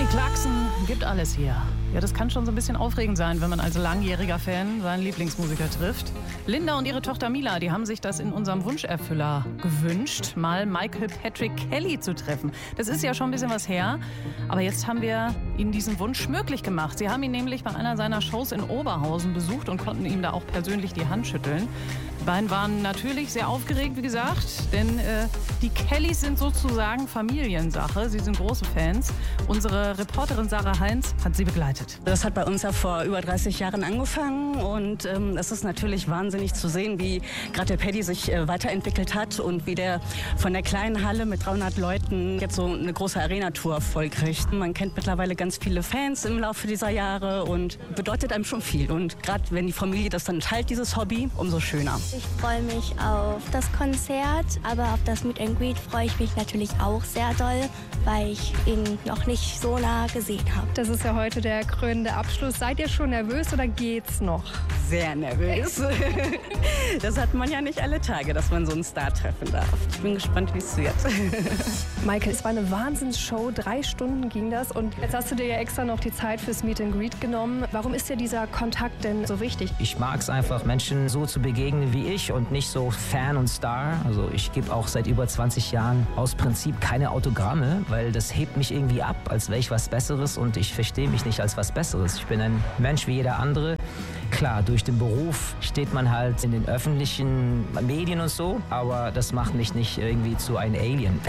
Clarkson gibt alles hier. Ja, das kann schon so ein bisschen aufregend sein, wenn man als langjähriger Fan seinen Lieblingsmusiker trifft. Linda und ihre Tochter Mila, die haben sich das in unserem Wunscherfüller gewünscht, mal Michael Patrick Kelly zu treffen. Das ist ja schon ein bisschen was her, aber jetzt haben wir ihnen diesen Wunsch möglich gemacht. Sie haben ihn nämlich bei einer seiner Shows in Oberhausen besucht und konnten ihm da auch persönlich die Hand schütteln. Die beiden waren natürlich sehr aufgeregt, wie gesagt, denn die Kellys sind sozusagen Familiensache. Sie sind große Fans. Unsere Reporterin Sarah Heinz hat sie begleitet. Das hat bei uns ja vor über 30 Jahren angefangen und es ist natürlich wahnsinnig zu sehen, wie gerade der Paddy sich weiterentwickelt hat und wie der von der kleinen Halle mit 300 Leuten jetzt so eine große Arena-Tour vollkriegt. Man kennt mittlerweile ganz viele Fans im Laufe dieser Jahre und bedeutet einem schon viel. Und gerade wenn die Familie das dann teilt, dieses Hobby, umso schöner. Ich freue mich auf das Konzert, aber auf das Meet and Greet freue ich mich natürlich auch sehr doll, weil ich ihn noch nicht so nah gesehen habe. Das ist ja heute der krönende Abschluss. Seid ihr schon nervös oder geht's noch? Sehr nervös. Das hat man ja nicht alle Tage, dass man so einen Star treffen darf. Ich bin gespannt, wie es wird. Michael, es war eine Wahnsinnsshow. 3 Stunden ging das und jetzt hast du dir ja extra noch die Zeit fürs Meet and Greet genommen. Warum ist dir dieser Kontakt denn so wichtig? Ich mag es einfach, Menschen so zu begegnen wie ich und nicht so Fan und Star. Also ich gebe auch seit über 20 Jahren aus Prinzip keine Autogramme, weil das hebt mich irgendwie ab, als wäre ich was Besseres und ich verstehe mich nicht als was Besseres. Ich bin ein Mensch wie jeder andere. Klar, durch den Beruf steht man halt in den öffentlichen Medien und so, aber das macht mich nicht irgendwie zu einem Alien.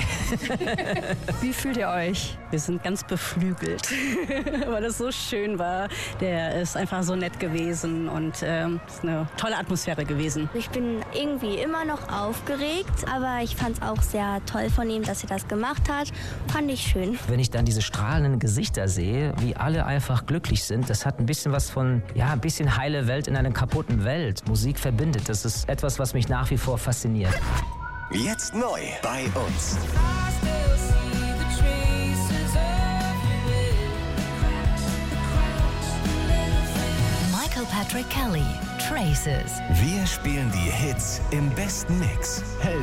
Wie fühlt ihr euch? Wir sind ganz beflügelt, weil das so schön war. Der ist einfach so nett gewesen und es ist eine tolle Atmosphäre gewesen. Ich bin irgendwie immer noch aufgeregt, aber ich fand es auch sehr toll von ihm, dass er das gemacht hat. Fand ich schön. Wenn ich dann diese strahlenden Gesichter sehe, wie alle einfach glücklich sind, das hat ein bisschen was von, ja, ein bisschen heile Welt in einer kaputten Welt. Musik verbindet, das ist etwas, was mich nach wie vor fasziniert. Jetzt neu bei uns. Michael Patrick Kelly, Traces. Wir spielen die Hits im besten Mix.